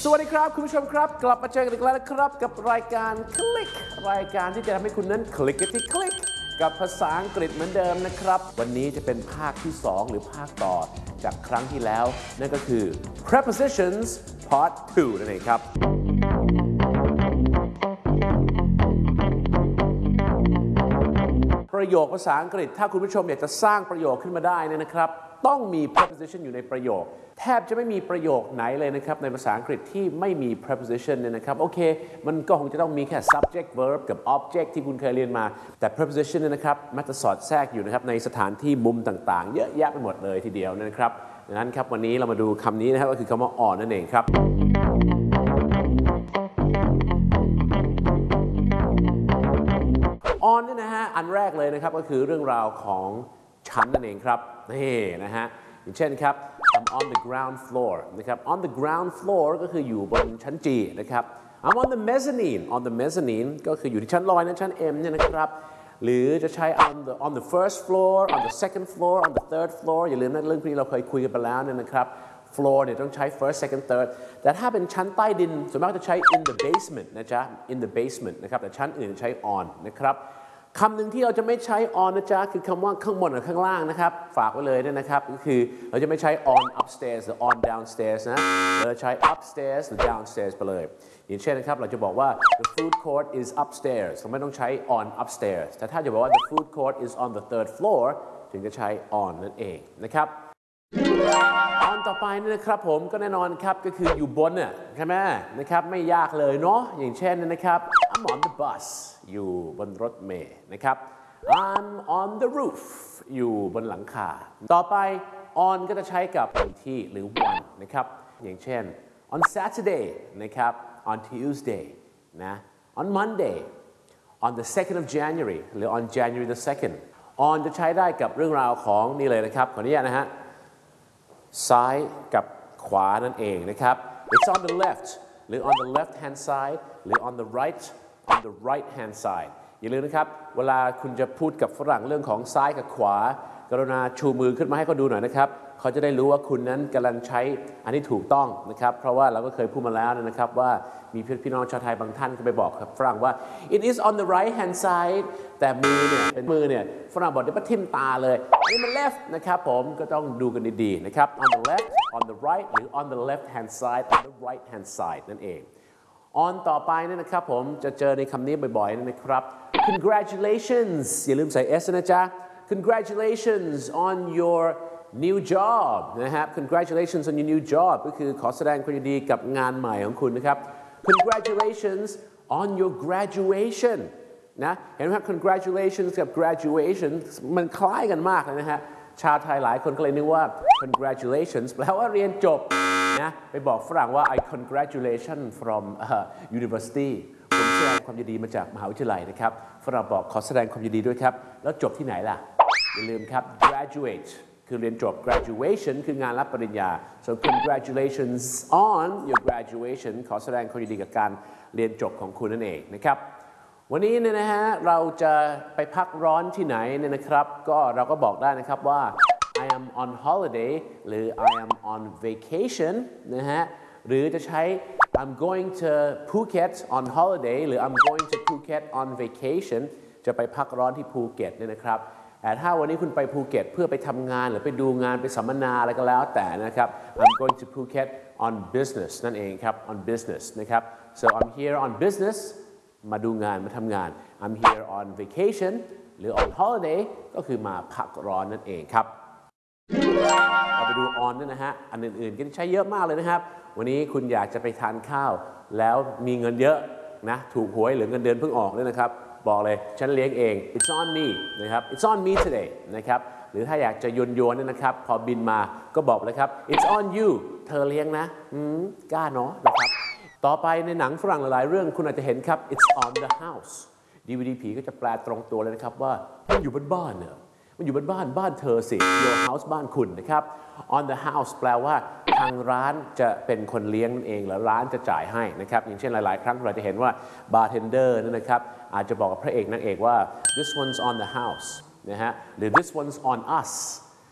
สวัสดีครับคุณผู้ชมครับกลับมาเจอกันอีกแล้วนะครับกับรายการคลิกรายการที่จะทำให้คุณนั้นคลิกกันที่คลิกกับภาษาอังกฤษเหมือนเดิมนะครับวันนี้จะเป็นภาคที่2หรือภาคต่อจากครั้งที่แล้วนั่นก็คือ prepositions part 2นั่นเองครับประโยคภาษาอังกฤษถ้าคุณผู้ชมอยากจะสร้างประโยคขึ้นมาได้นะครับต้องมี preposition อยู่ในประโยคแทบจะไม่มีประโยคไหนเลยนะครับในภาษาอังกฤษที่ไม่มี preposition เนี่ยนะครับโอเคมันก็คงจะต้องมีแค่ subject verb กับ object ที่คุณเคยเรียนมาแต่ preposition เนี่ยนะครับมักจะสอดแทรกอยู่นะครับในสถานที่มุมต่างๆเยอะแยะไปหมดเลยทีเดียวนะครับดังนั้นครับวันนี้เรามาดูคำนี้นะครับก็คือคำว่า on นั่นเองครับon เนี่ยนะฮะอันแรกเลยนะครับก็คือเรื่องราวของชั้นนั่นเองครับนี่นะฮะอย่างเช่นครับ I'm on the ground floor นะครับ on the ground floor ก็คืออยู่บนชั้น G นะครับ I'm on the mezzanine on the mezzanine ก็คืออยู่ที่ชั้นลอยนะชั้น M เนี่ยนะครับหรือจะใช้ on the first floor on the second floor on the third floor อย่าลืมนะเรื่องที่เราเคยคุยกันไปแล้วเนี่ยนะครับ floor เนี่ยต้องใช้ first second third แต่ถ้าเป็นชั้นใต้ดินส่วนมากจะใช้ in the basement นะจ๊ะ in the basement นะครับแต่ชั้นอื่นใช้ on นะครับคำหนึ่งที่เราจะไม่ใช้ on นะจ๊ะคือคำว่าข้างบนกับข้างล่างนะครับฝากไว้เลยนะครับก็คือเราจะไม่ใช้ on upstairs หรือ on downstairs นะเราใช้ upstairs หรือ downstairs ไปเลยอย่างเช่นนะครับเราจะบอกว่า the food court is upstairs เราไม่ต้องใช้ on upstairs แต่ถ้าจะบอกว่า the food court is on the third floor ถึงจะใช้ on นั่นเองนะครับon ต่อไปนี่นะครับผมก็แน่นอนครับก็คืออยู่บนน่ะใช่ไหมนะครับไม่ยากเลยเนาะอย่างเช่นนะครับ I'm on the bus อยู่บนรถเมล์นะครับ I'm on the roof อยู่บนหลังคาต่อไป on ก็จะใช้กับวันที่หรือวันนะครับอย่างเช่น on Saturday นะครับ on Tuesday นะ on Monday on the 2nd of January หรือ on January the 2nd on จะใช้ได้กับเรื่องราวของนี่เลยนะครับขออนุญาตนะฮะซ้ายกับขวานั่นเองนะครับ It's on the left หรือ on the left hand side หรือ on the right hand side อย่าลืมนะครับเวลาคุณจะพูดกับฝรั่งเรื่องของซ้ายกับขวากรุณาชูมือขึ้นมาให้เขาดูหน่อยนะครับเขาจะได้รู้ว่าคุณนั้นกำลังใช้อันที่ถูกต้องนะครับเพราะว่าเราก็เคยพูดมาแล้วนะครับว่ามีพี่น้องชาวไทยบางท่านก็ไปบอกกับฝรั่งว่า it is on the right hand side แต่มือเนี่ยเป็นมือเนี่ยฝรั่งบอกเดี๋ยวมาทิ่มตาเลยนี่มัน left นะครับผมก็ต้องดูกันดีๆนะครับ on the left on the right หรือ on the left hand side on the right hand side นั่นเอง on ต่อไปเนี่ยนะครับผมจะเจอในคำนี้บ่อยๆนะครับ congratulations อย่าลืมใส่ s นะจ๊ะ congratulations on your new job นะครับ congratulations on your new job ก็คือขอแสดงความยินดีกับงานใหม่ของคุณนะครับ congratulations on your graduation นะเห็นไหมครับ congratulations กับ graduation มันคล้ายกันมากเลยนะฮะชาวไทยหลายคนก็เลยนึกว่า congratulations แปลว่าเรียนจบนะไปบอกฝรั่งว่า I congratulation from university ผมแสดงความยินดีมาจากมหาวิทยาลัยนะครับฝรั่งบอกขอแสดงความยินดีด้วยครับแล้วจบที่ไหนล่ะอย่าลืมครับ graduate คือเรียนจบ graduation คืองานรับปริญญา so congratulations on your graduation ขอแสดงความยินดีกับการเรียนจบของคุณนั่นเองนะครับวันนี้เนี่ยนะฮะเราจะไปพักร้อนที่ไหนเนี่ยนะครับก็เราก็บอกได้นะครับว่า I am on holiday หรือ I am on vacation นะฮะหรือจะใช้ I'm going to Phuket on holiday หรือ I'm going to Phuket on vacation จะไปพักร้อนที่ภูเก็ตเนี่ยนะครับแต่ถ้าวันนี้คุณไปภูเก็ตเพื่อไปทำงานหรือไปดูงานไปสัมมนาอะไรก็แล้วแต่นะครับ I'm going to Phuket on business นั่นเองครับ on business นะครับ so I'm here on business มาดูงานมาทำงาน I'm here on vacation หรือ on holiday ก็คือมาพักร้อนนั่นเองครับเราไปดู on ด้วยนะฮะอันอื่นๆก็ใช้เยอะมากเลยนะครับวันนี้คุณอยากจะไปทานข้าวแล้วมีเงินเยอะนะถูกหวยหรือเงินเดือนเพิ่งออกด้วยนะครับบอกเลยฉันเลี้ยงเอง it's on me นะครับ it's on me today นะครับหรือถ้าอยากจะโยนเนี่ยนะครับพอบินมาก็บอกเลยครับ it's on you เธอเลี้ยงนะกล้าเนาะนะครับต่อไปในหนังฝรั่งหลายๆเรื่องคุณอาจจะเห็นครับ it's on the house DVD ผีก็จะแปลตรงตัวเลยนะครับว่ามันอยู่บนบ้านเนอะมันอยู่บนบ้านเธอสิ your house บ้านคุณนะครับ on the house แปลว่าทางร้านจะเป็นคนเลี้ยงนั่นเองหรือร้านจะจ่ายให้นะครับอย่างเช่นหลายๆครั้งเราจะเห็นว่า bartender นั่นนะครับอาจจะบอกกับพระเอกนางเอกว่า this one's on the house นะฮะหรือ this one's on us